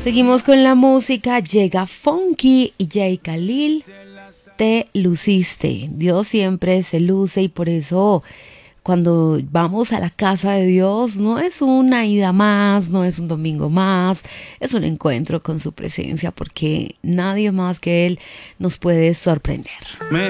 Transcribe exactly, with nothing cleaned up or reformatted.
Seguimos con la música, llega Funky y Jay Khalil, te luciste. Dios siempre se luce y por eso cuando vamos a la casa de Dios no es una ida más, no es un domingo más, es un encuentro con su presencia porque nadie más que Él nos puede sorprender. Me